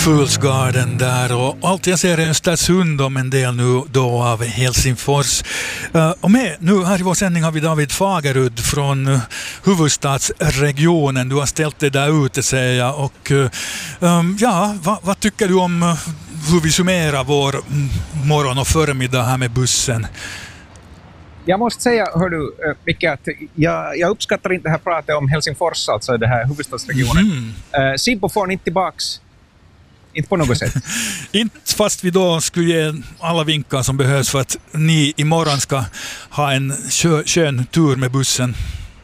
Fools Garden där, och allt jag ser är Östersund om en del nu då av Helsingfors. Och med nu här i vår sändning har vi David Fagerud från huvudstadsregionen. Du har ställt dig där ute, säger jag. Och ja, vad tycker du om hur vi summerar vår morgon och förmiddag här med bussen? Jag måste säga, hör du, Micke, att jag uppskattar inte det här pratet om Helsingfors, alltså det här huvudstadsregionen. Sibbo får inte tillbaks. Inte på något sätt. Inte fast vi då skulle ge alla vinkar som behövs för att ni imorgon ska ha en skön tur med bussen.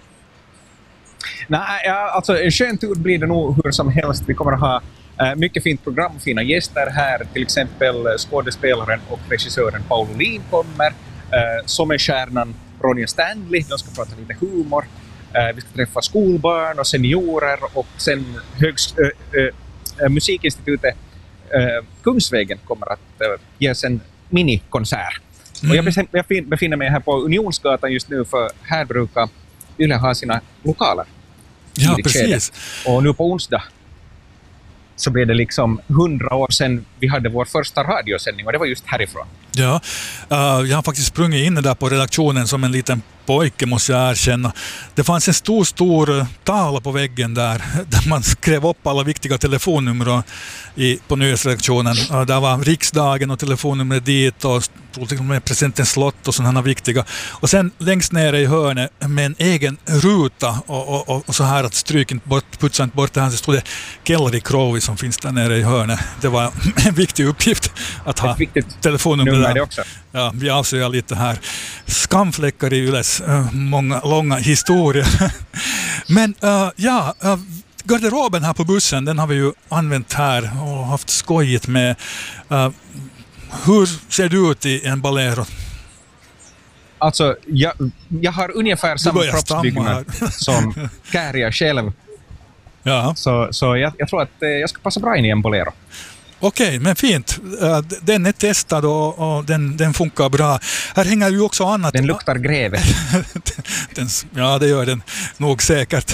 Nej, alltså en skön tur blir det nog hur som helst. Vi kommer att ha mycket fint program och fina gäster här. Till exempel skådespelaren och regissören Paul Olin kommer. Som är stjärnan Ronja Stanley. De ska prata lite humor. Vi ska träffa skolbarn och seniorer. Och sen Musikinstitutet Kungsvägen kommer att ges en minikonsert. Och jag befinner mig här på Unionsgatan just nu, för här brukar Yle ha sina lokaler. Ja, precis. Och nu på onsdag så blev det liksom 100 år sedan vi hade vår första radiosändning, och det var just härifrån. Ja, jag har faktiskt sprungit in där på redaktionen som en liten pojke, måste jag erkänna. Det fanns en stor tavla på väggen där man skrev upp alla viktiga telefonnummer på nyhetsredaktionen. Där var riksdagen och telefonnumret dit och med presidentens slott och sådana viktiga. Och sen längst nere i hörnet med en egen ruta och så här att stryk inte bort, putsa inte bort det här, så stod det Kelly Crowe som finns där nere i hörnet. Det var en viktig uppgift att ha telefonnummer där. Också. Ja, vi avslöjar lite här skamfläckar i Yles många långa historier. Men garderoben här på bussen, den har vi ju använt här och haft skojigt med. Hur ser du ut i en Bolero? Alltså, jag har ungefär samma kroppsbyggnad som Kääriä själv. Ja. Så jag tror att jag ska passa bra in i en Bolero. Okej, men fint. Den är testad och den funkar bra. Här hänger ju också annat. Den luktar gräve. Ja, det gör den nog säkert.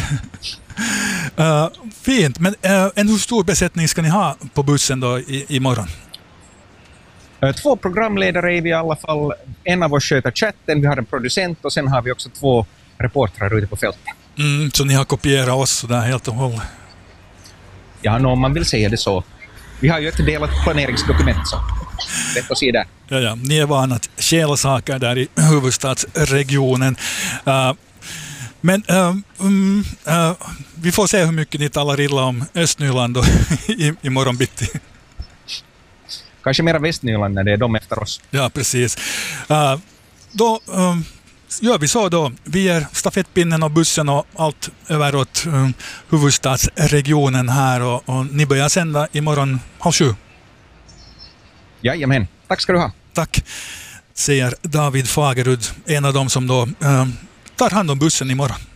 Fint, men hur stor besättning ska ni ha på bussen då imorgon? 2 programledare är vi i alla fall. En av oss sköter chatten, vi har en producent och sen har vi också 2 reportrar ute på fältet. Så ni har kopierat oss så där helt och hållet? Ja, om man vill säga det så. Vi har ju ett delat planeringsdokument, så rätt att se där. Ja, ni är vana att stjäla saker där i huvudstadsregionen. Men vi får se hur mycket ni talar illa om Östnyland i morgon bitti. Kanske mera Västnyland när det är de efter oss. Ja, precis. Då gör vi så då. Vi ger stafettpinnen och bussen och allt över åt huvudstadsregionen här, och ni börjar sända imorgon 6:30. Jajamän, tack ska du ha. Tack, säger David Fagerud, en av dem som då tar hand om bussen imorgon.